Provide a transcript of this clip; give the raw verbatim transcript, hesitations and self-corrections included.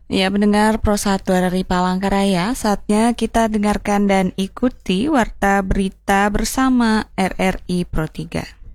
Ya, mendengar Pro satu R R I Palangkaraya, saatnya kita dengarkan dan ikuti Warta Berita bersama R R I Pro tiga.